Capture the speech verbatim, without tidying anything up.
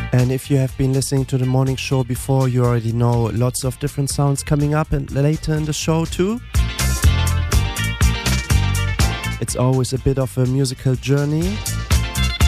And if you have been listening to the morning show before, you already know lots of different sounds coming up and later in the show too. It's always a bit of a musical journey.